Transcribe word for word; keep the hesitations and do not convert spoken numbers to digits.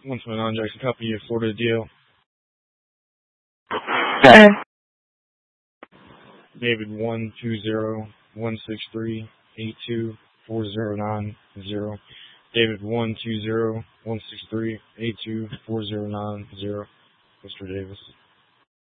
One from non-Jackson Company of Florida D L. Okay. David one two zero one six three eight two four zero nine zero. David one two zero one six three eight two four zero nine zero. Mister Davis.